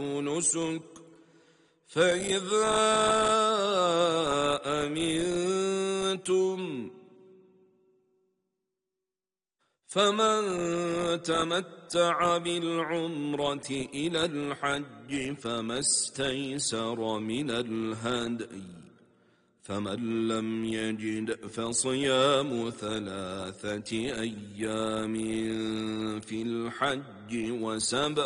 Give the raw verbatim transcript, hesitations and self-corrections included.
نسك فإذا أمنتم فمن تمتع بالعمرة إلى الحج فما استيسر من الهدي فمن لم يجد فصيام ثلاثة أيام في الحج وسبع